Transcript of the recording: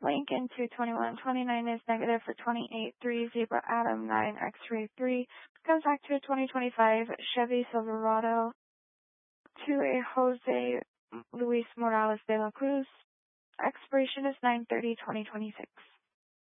Lincoln 22129 is negative for 28.3. Zebra Atom 9 X-Ray 3 comes back to a 2025 Chevy Silverado to a Jose Luis Morales de la Cruz. Expiration is 9/30/2026.